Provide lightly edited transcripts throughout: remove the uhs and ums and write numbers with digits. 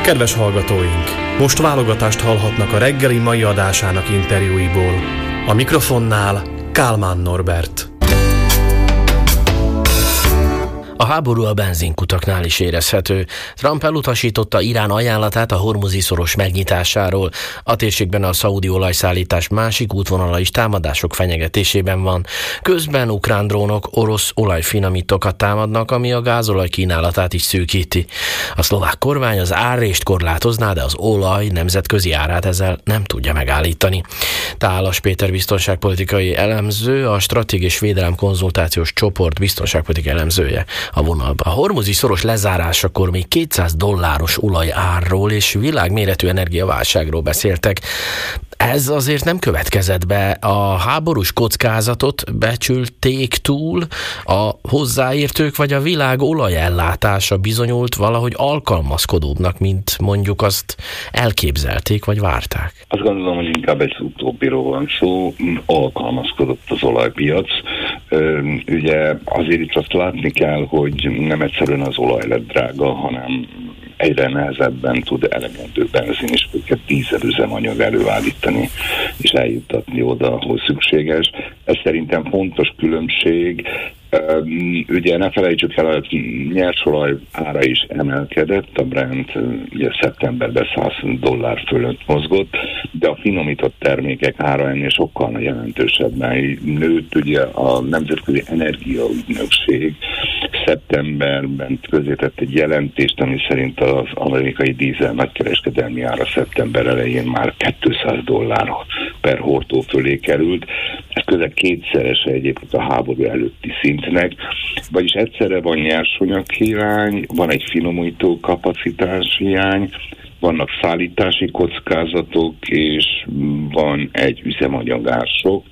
Kedves hallgatóink! Most válogatást hallhatnak a reggeli mai adásának interjúiból. A mikrofonnál Kálmán Norbert. A háború a benzinkutaknál is érezhető. Trump elutasította Irán ajánlatát a Hormuzi-szoros megnyitásáról. A térségben a szaudi olajszállítás másik útvonala is támadások fenyegetésében van. Közben ukrán drónok orosz olajfinomítókat támadnak, ami a gázolaj kínálatát is szűkíti. A szlovák kormány az árrést korlátozná, de az olaj nemzetközi árát ezzel nem tudja megállítani. Tálas Péter biztonságpolitikai elemző, a Stratégiai Védelem Konzultációs Csoport biztonságpolitikai elemzője a vonalba. A Hormuzi-szoros lezárásakor még $200 olajárról és világméretű energiaválságról beszéltek. Ez azért nem következett be. A háborús kockázatot becsülték túl, a hozzáértők vagy a világ olajellátása bizonyult valahogy alkalmazkodóbbnak, mint mondjuk azt elképzelték vagy várták. Azt gondolom, hogy inkább egy utóbbiról van szó, alkalmazkodott az olajpiac. Ugye azért itt azt látni kell, hogy nem egyszerűen az olaj lett drága, hanem egyre nehezebben tud elegendő benzin és dízelüzemanyag előállítani és eljuttatni oda, ahol szükséges. Ez szerintem fontos különbség. Ugye ne felejtsük el, hogy nyersolaj ára is emelkedett, a Brent ugye szeptemberben $100 fölött mozgott, de a finomított termékek ára ennél sokkal jelentősebben nőtt. Ugye a Nemzetközi Energiaügynökség szeptemberben közzétett egy jelentést, ami szerint az amerikai dízel nagykereskedelmi ára szeptember elején már $200 per hordó fölé került. Ez közel kétszerese egyébként a háború előtti szintnek, vagyis egyszerre van nyersanyaghiány, van egy finomító kapacitás hiány, vannak szállítási kockázatok, és van egy üzemanyagások.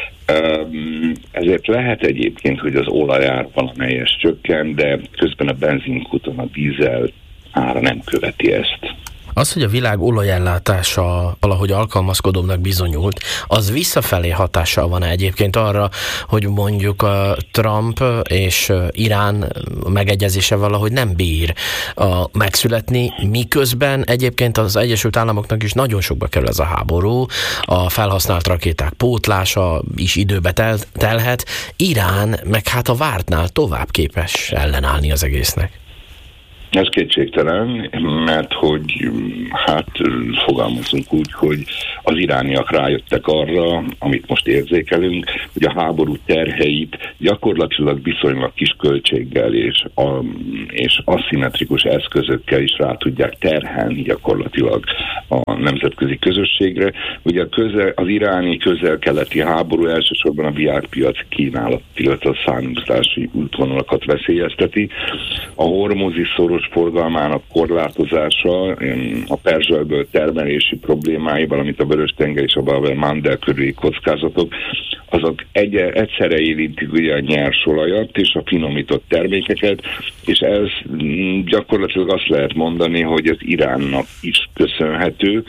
Ezért lehet egyébként, hogy az olajár valamelyes csökken, de közben a benzinkuton a dízel ára nem követi ezt. Az, hogy a világ olajellátása valahogy alkalmazkodóbbnak bizonyult, az visszafelé hatással van egyébként arra, hogy mondjuk a Trump és Irán megegyezése valahogy nem bír megszületni, miközben egyébként az Egyesült Államoknak is nagyon sokba kerül ez a háború, a felhasznált rakéták pótlása is időbe telhet, Irán meg hát a vártnál tovább képes ellenállni az egésznek. Ez kétségtelen, mert hogy fogalmazunk úgy, hogy az irániak rájöttek arra, amit most érzékelünk, hogy a háború terheit gyakorlatilag viszonylag kis költséggel és aszimmetrikus eszközökkel is rá tudják terhelni gyakorlatilag a nemzetközi közösségre. Ugye az iráni közel-keleti háború elsősorban a világpiac kínálat, illetve a származási útvonalakat veszélyezteti. A Hormuzi-szoros forgalmának korlátozása, a Perzsa-öböl termelési problémái, valamint a Vörös-tenger és a Bab-el-Mandeb körüli kockázatok, azok egyszerre érintik ugye a nyersolajat és a finomított termékeket, és ez gyakorlatilag azt lehet mondani, hogy az Iránnak is köszönhető.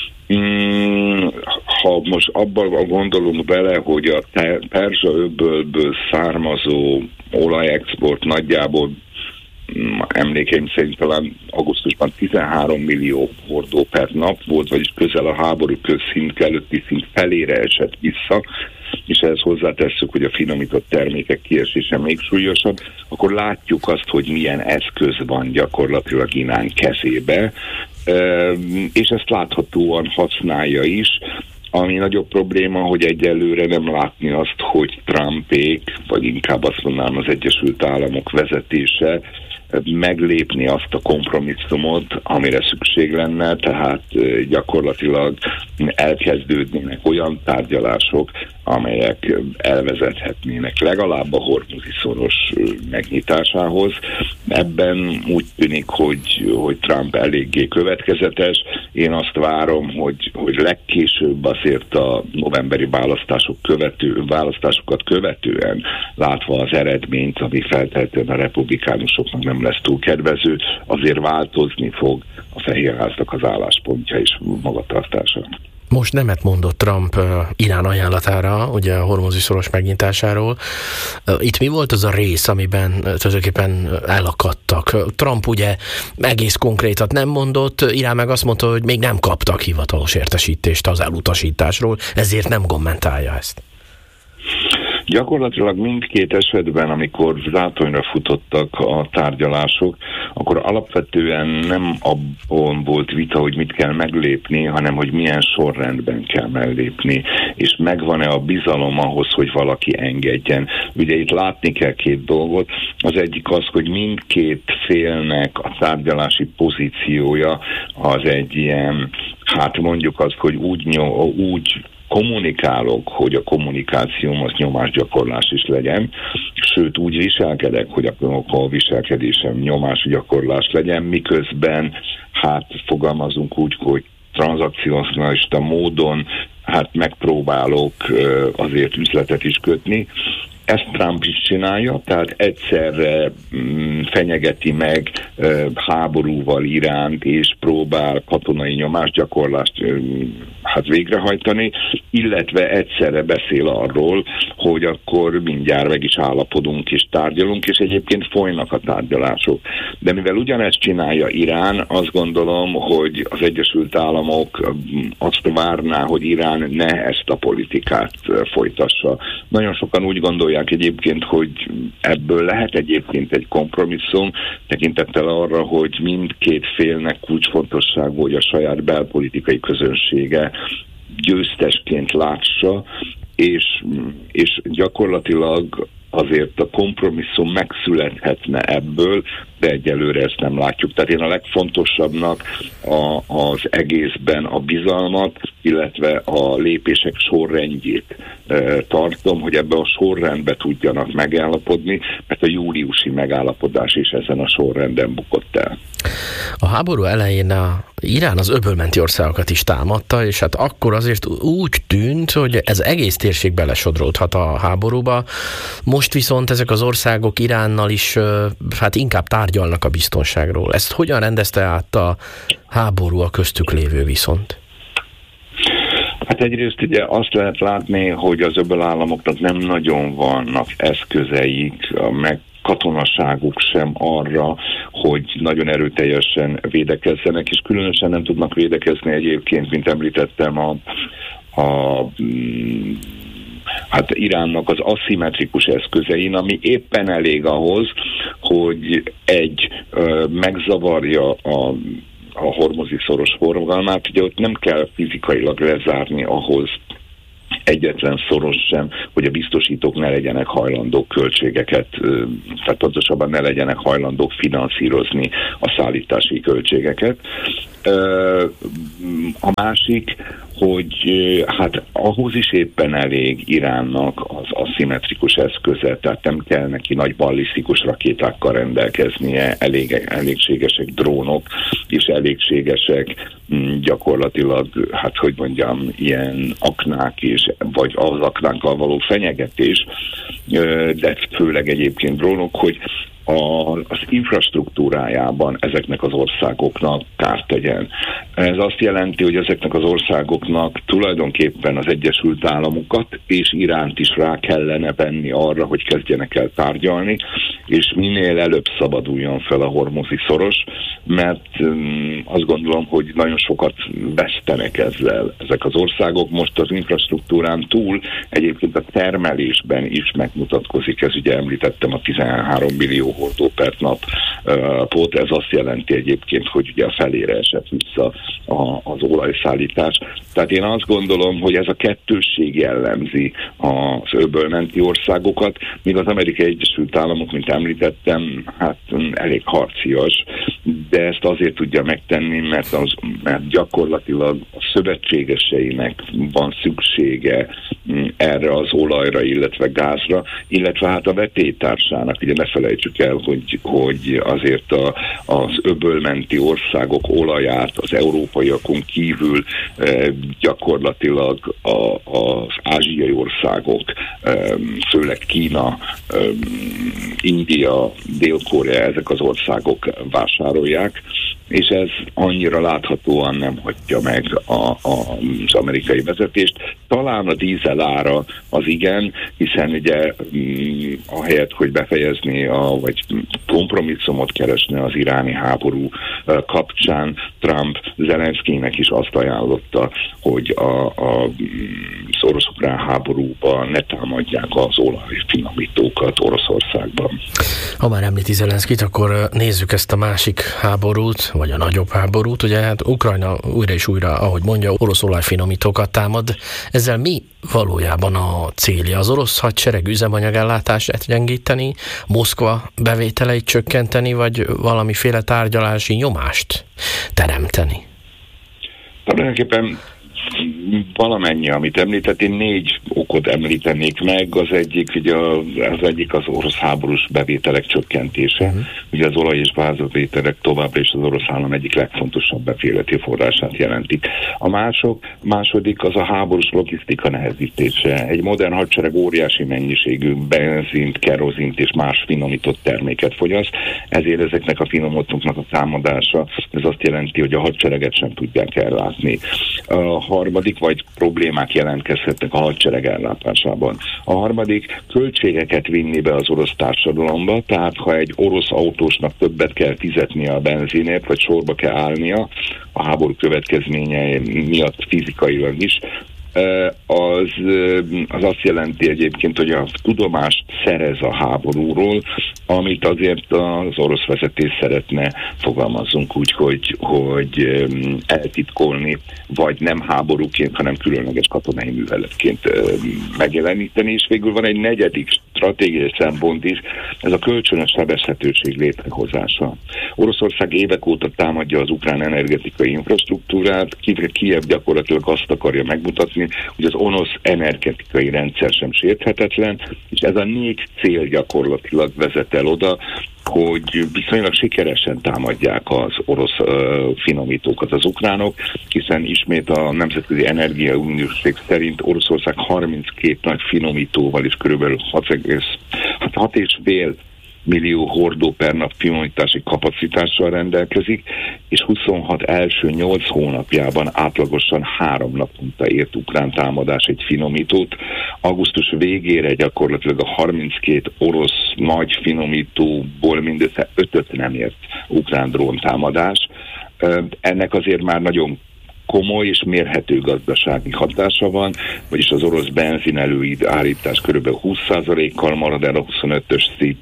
Ha most abban gondolunk bele, hogy a Perzsa-öbölből származó olajexport nagyjából emlékeim szerint talán augusztusban 13 millió hordó per nap volt, vagyis közel a háború közszint előtti szint felére esett vissza, és ehhez hozzátesszük, hogy a finomított termékek kiesése még súlyosabb, akkor látjuk azt, hogy milyen eszköz van gyakorlatilag Irán kezébe, és ezt láthatóan használja is. Ami nagyobb probléma, hogy egyelőre nem látni azt, hogy Trumpék, vagy inkább azt mondanám az Egyesült Államok vezetése meglépni azt a kompromisszumot, amire szükség lenne, tehát gyakorlatilag elkezdődnének olyan tárgyalások, amelyek elvezethetnének legalább a Hormuzi-szoros megnyitásához. Ebben úgy tűnik, hogy Trump eléggé következetes. Én azt várom, hogy legkésőbb azért a novemberi választásokat követően, látva az eredményt, ami feltehetően a republikánusoknak nem lesz túl kedvező, azért változni fog a Fehérháznak az álláspontja és magatartása. Most nemet mondott Trump Irán ajánlatára, ugye a hormuzi szoros megnyitásáról. Itt mi volt az a rész, amiben tulajdonképpen elakadtak? Trump ugye egész konkrétat nem mondott, Irán meg azt mondta, hogy még nem kaptak hivatalos értesítést az elutasításról, ezért nem kommentálja ezt. Gyakorlatilag mindkét esetben, amikor zátonyra futottak a tárgyalások, akkor alapvetően nem abban volt vita, hogy mit kell meglépni, hanem hogy milyen sorrendben kell mellépni, és megvan-e a bizalom ahhoz, hogy valaki engedjen. Ugye itt látni kell két dolgot. Az egyik az, hogy mindkét félnek a tárgyalási pozíciója az egy ilyen, hát mondjuk azt, hogy úgy kommunikálok, hogy a kommunikációm az nyomásgyakorlás is legyen, sőt úgy viselkedek, hogy a viselkedésem nyomásgyakorlás legyen, miközben hát fogalmazunk úgy, hogy tranzakcionalista módon hát megpróbálok azért üzletet is kötni. Ezt Trump is csinálja, tehát egyszerre fenyegeti meg háborúval Iránt, és próbál katonai nyomásgyakorlást hát végrehajtani, illetve egyszerre beszél arról, hogy akkor mindjárt meg is állapodunk és tárgyalunk, és egyébként folynak a tárgyalások. De mivel ugyanezt csinálja Irán, azt gondolom, hogy az Egyesült Államok azt várná, hogy Irán ne ezt a politikát folytassa. Nagyon sokan úgy gondolják egyébként, hogy ebből lehet egyébként egy kompromisszum, tekintettel arra, hogy mindkét félnek kulcsfontosságú, hogy a saját belpolitikai közönsége győztesként lássa, és gyakorlatilag azért a kompromisszum megszülethetne ebből, de egyelőre ezt nem látjuk. Tehát én a legfontosabbnak az egészben a bizalmat, illetve a lépések sorrendjét tartom, hogy ebben a sorrendbe tudjanak megállapodni, mert a júliusi megállapodás is ezen a sorrenden bukott el. A háború elején Irán az öbölmenti országokat is támadta, és hát akkor azért úgy tűnt, hogy ez egész térség belesodródhat a háborúba. Most viszont ezek az országok Iránnal is hát inkább tárgyalnak a biztonságról. Ezt hogyan rendezte át a háború a köztük lévő viszont? Hát egyrészt ugye azt lehet látni, hogy az öbölállamoknak nem nagyon vannak eszközeik, meg katonaságuk sem arra, hogy nagyon erőteljesen védekezzenek, és különösen nem tudnak védekezni egyébként, mint említettem, hát Iránnak az aszimmetrikus eszközein, ami éppen elég ahhoz, hogy megzavarja a hormuzi szoros forgalmát, ugye ott nem kell fizikailag lezárni ahhoz egyetlen szoros sem, hogy a biztosítók ne legyenek hajlandók költségeket, tehát pontosabban ne legyenek hajlandók finanszírozni a szállítási költségeket. A másik, hogy hát ahhoz is éppen elég Iránnak az aszimmetrikus eszköze, tehát nem kell neki nagy ballisztikus rakétákkal rendelkeznie, elégségesek drónok, és elégségesek gyakorlatilag, hát hogy mondjam, ilyen aknák és vagy az aknákkal való fenyegetés, de főleg egyébként drónok, hogy az infrastruktúrájában ezeknek az országoknak kárt tegyen. Ez azt jelenti, hogy ezeknek az országoknak tulajdonképpen az Egyesült Államokat és Iránt is rá kellene venni arra, hogy kezdjenek el tárgyalni, és minél előbb szabaduljon fel a hormuzi szoros, mert azt gondolom, hogy nagyon sokat vesztenek ezzel ezek az országok. Most az infrastruktúrán túl egyébként a termelésben is megmutatkozik, ez ugye említettem a 13 millió hordó per nap pot, ez azt jelenti egyébként, hogy ugye a felére esett vissza az olajszállítás. Tehát én azt gondolom, hogy ez a kettősség jellemzi az öbölmenti országokat, míg az Amerikai Egyesült Államok, mint említettem, hát elég harcias, de ezt azért tudja megtenni, mert gyakorlatilag a szövetségeseinek van szüksége erre az olajra, illetve gázra, illetve hát a vetélytársának. Ugye ne felejtsük el, hogy azért az öbölmenti országok olaját az európaiakon kívül gyakorlatilag az ázsiai országok, főleg Kína, India, Dél-Korea, ezek az országok vásárolják, és ez annyira láthatóan nem hagyja meg az amerikai vezetést. Talán a dízel ára az igen, hiszen ugye ahelyett, hogy befejezni vagy kompromisszumot keresne az iráni háború kapcsán, Trump Zelenszkijnek is azt ajánlotta, hogy az orosz-ukrán háborúban ne támadják az olajfinomítókat Oroszországban. Ha már említi Zelenszkijt, akkor nézzük ezt a másik háborút, vagy a nagyobb háborút. Ugye hát Ukrajna újra és újra, ahogy mondja, orosz olajfinomítókat támad. Ezzel mi valójában a célja? Az orosz hadsereg üzemanyagellátását gyengíteni, Moszkva bevételeit csökkenteni, vagy valamiféle tárgyalási nyomást teremteni? Tulajdonképpen valamennyi, amit említett, én 4 okot említenék meg. Az egyik, ugye az orosz háborús bevételek csökkentése. Ugye az olaj- és gázbevételek továbbra is az orosz állam egyik legfontosabb beféleti forrását jelentik. A második az a háborús logisztika nehezítése. Egy modern hadsereg óriási mennyiségű benzint, kerozint és más finomított terméket fogyaszt, ezért ezeknek a finomítóknak a támadása, ez azt jelenti, hogy a hadsereget sem tudják ellátni. A harmadik, vagy problémák jelentkezhetnek a hadsereg ellátásában. A harmadik, költségeket vinni be az orosz társadalomba, tehát ha egy orosz autósnak többet kell fizetnie a benzinért, vagy sorba kell állnia a háború következményei miatt fizikailag is, az azt jelenti egyébként, hogy a tudomást szerez a háborúról, amit azért az orosz vezetés szeretne, fogalmazzunk úgy, hogy eltitkolni, vagy nem háborúként, hanem különleges katonai műveletként megjeleníteni. És végül van egy negyedik stratégiai szempont is, ez a kölcsönös sebezhetőség létrehozása. Oroszország évek óta támadja az ukrán energetikai infrastruktúrát, Kijev gyakorlatilag azt akarja megmutatni, hogy az orosz energetikai rendszer sem sérthetetlen, és ez a 4 cél gyakorlatilag vezet el oda, hogy viszonylag sikeresen támadják az orosz finomítókat az ukránok, hiszen ismét a Nemzetközi Energiaügynökség szerint Oroszország 32 nagy finomítóval is körülbelül 6,5 millió hordó per nap finomítási kapacitással rendelkezik, és 26 első 8 hónapjában átlagosan 3 naponta ért ukrán támadás egy finomítót. Augusztus végére gyakorlatilag a 32 orosz nagy finomítóból mindössze 5-öt nem ért ukrán dróntámadás. Ennek azért már nagyon komoly és mérhető gazdasági hatása van, vagyis az orosz benzin előállítás kb. 20%-kal marad el a 25-ös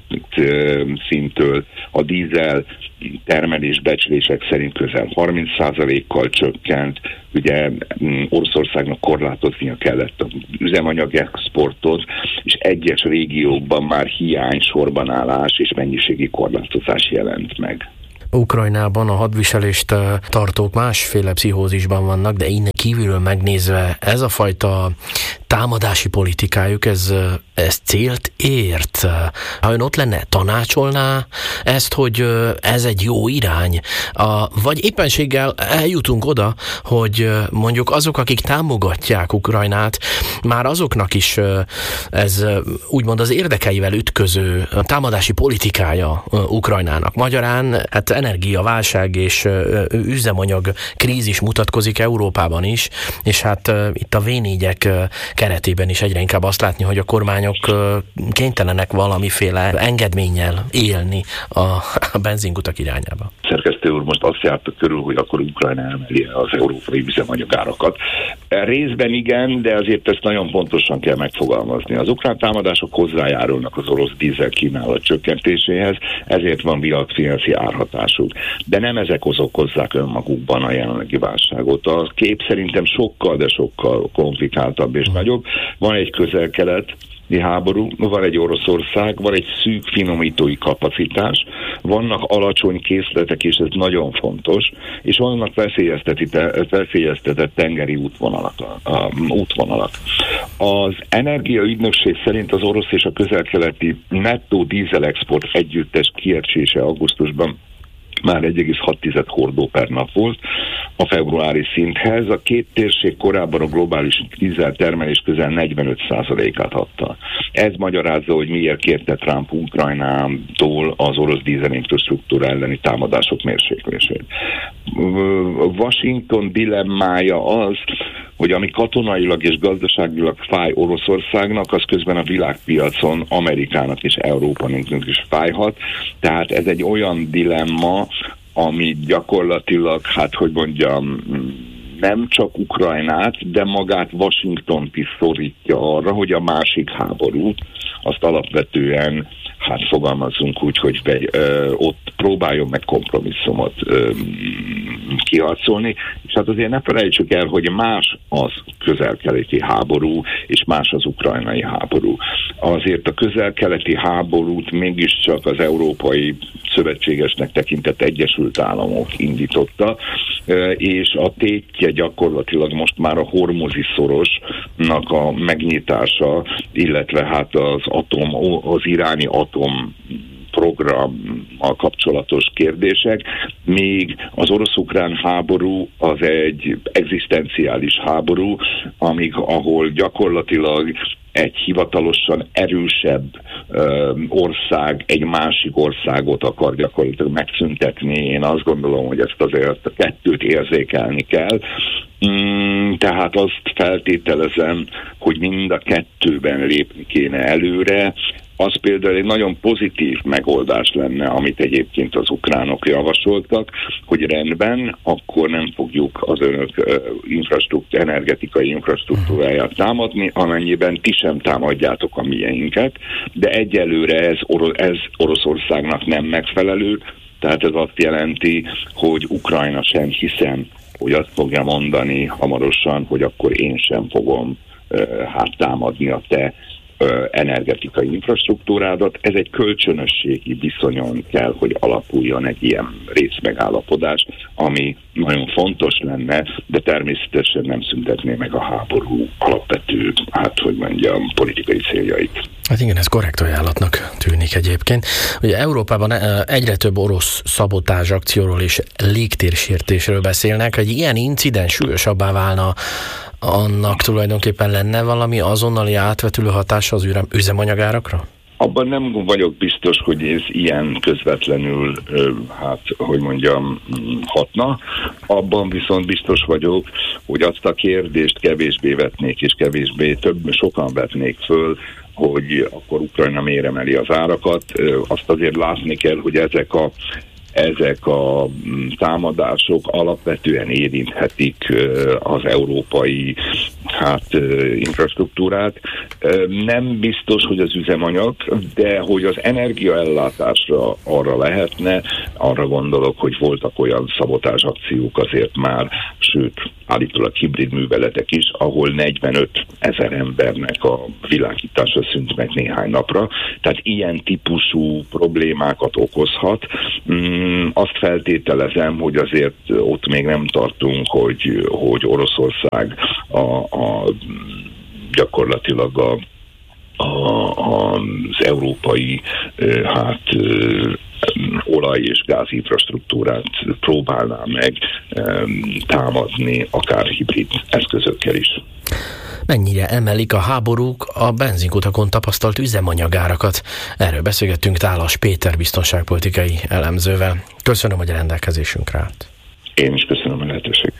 szinttől, a dízel termelés becslések szerint közel 30%-kal csökkent, ugye Oroszországnak korlátoznia kellett az üzemanyag exportot, és egyes régiókban már hiány, sorbanállás és mennyiségi korlátozás jelent meg. Ukrajnában a hadviselést tartók másféle pszichózisban vannak, de innen kívülről megnézve ez a fajta támadási politikájuk, ez célt ért. Ha ön ott lenne, tanácsolná ezt, hogy ez egy jó irány? Vagy éppenséggel eljutunk oda, hogy mondjuk azok, akik támogatják Ukrajnát, már azoknak is ez úgymond az érdekeivel ütköző támadási politikája Ukrajnának. Magyarán hát energiaválság és üzemanyag krízis mutatkozik Európában is, és hát itt a V4-ek keretében is egyre inkább azt látni, hogy a kormányok kénytelenek valamiféle engedménnyel élni a benzinkutak irányába. Szerkesztő úr most azt járta körül, hogy akkor Ukrajna emeli az európai üzemanyagárakat. Részben igen, de azért ezt nagyon pontosan kell megfogalmazni. Az ukrán támadások hozzájárulnak az orosz dízel kínálat csökkentéséhez, ezért van világpiaci árhatásuk. De nem ezek okozzák önmagukban a jelenlegi válságot. A kép szerintem sokkal, de sokkal komplikáltabb és nagyobb. Van egy közel-keleti háború, van egy Oroszország, van egy szűk finomítói kapacitás, vannak alacsony készletek, és ez nagyon fontos, és vannak veszélyeztetett tengeri útvonalak. Az energiaügynökség szerint az orosz és a közel-keleti nettó dízelexport együttes kiecsése augusztusban már 1,6 hordó per nap volt, a februári szinthez. A két térség korábban a globális dízeltermelés közel 45%-át adta. Ez magyarázza, hogy miért kérte Trump Ukrajnától az orosz dízelinfrastruktúra elleni támadások mérséklését. Washington dilemmája az, hogy ami katonailag és gazdaságilag fáj Oroszországnak, az közben a világpiacon Amerikának és Európának is fájhat. Tehát ez egy olyan dilemma, ami gyakorlatilag, nem csak Ukrajnát, de magát Washingtont is szorítja arra, hogy a másik háborút, azt alapvetően, fogalmazzunk úgy, hogy ott próbáljon meg kompromisszumot kiharcolni, és azért ne felejtsük el, hogy más az közel-keleti háború, és más az ukrajnai háború. Azért a közel-keleti háborút mégiscsak az európai szövetségesnek tekintett Egyesült Államok indította, és a tétje gyakorlatilag most már a hormuzi szorosnak a megnyitása, illetve az iráni atom programmal kapcsolatos kérdések, még az orosz-ukrán háború az egy egzisztenciális háború, ahol gyakorlatilag egy hivatalosan erősebb ország egy másik országot akar gyakorlatilag megszüntetni. Én azt gondolom, hogy ezt azért a kettőt érzékelni kell. Tehát azt feltételezem, hogy mind a kettőben lépni kéne előre. Az például egy nagyon pozitív megoldás lenne, amit egyébként az ukránok javasoltak, hogy rendben, akkor nem fogjuk az önök energetikai infrastruktúráját támadni, amennyiben ti sem támadjátok a miénket, de egyelőre ez Oroszországnak nem megfelelő, tehát ez azt jelenti, hogy Ukrajna sem hiszem, hogy azt fogja mondani hamarosan, hogy akkor én sem fogom támadni a te energetikai infrastruktúrádat. Ez egy kölcsönösségi viszonyon kell, hogy alapuljon egy ilyen részmegállapodás, ami nagyon fontos lenne, de természetesen nem szüntetné meg a háború alapvető, politikai céljait. Hát igen, ez korrekt ajánlatnak tűnik egyébként. Ugye Európában egyre több orosz szabotázs akcióról és légtérsértésről beszélnek. Egy ilyen incidens súlyosabbá válna, annak tulajdonképpen lenne valami azonnali átvetülő hatása az üzemanyagárakra? Abban nem vagyok biztos, hogy ez ilyen közvetlenül, hatna. Abban viszont biztos vagyok, hogy azt a kérdést kevésbé vetnék, és sokan vetnék föl, hogy akkor Ukrajna miért emeli az árakat. Azt azért látni kell, hogy ezek a támadások alapvetően érinthetik az európai infrastruktúrát. Nem biztos, hogy az üzemanyag, de hogy az energiaellátásra arra lehetne, arra gondolok, hogy voltak olyan szabotázs akciók azért már, sőt, állítólag hibrid műveletek is, ahol 45 000 embernek a világítása szűnt meg néhány napra. Tehát ilyen típusú problémákat okozhat. Azt feltételezem, hogy azért ott még nem tartunk, hogy Oroszország gyakorlatilag az európai olaj- és gázinfrastruktúrát próbálná meg támadni, akár hibrid eszközökkel is. Mennyire emelik a háborúk a benzinkutakon tapasztalt üzemanyagárakat? Erről beszélgettünk Tálas Péter biztonságpolitikai elemzővel. Köszönöm, hogy a rendelkezésünkre állt. Én is köszönöm a lehetőséget.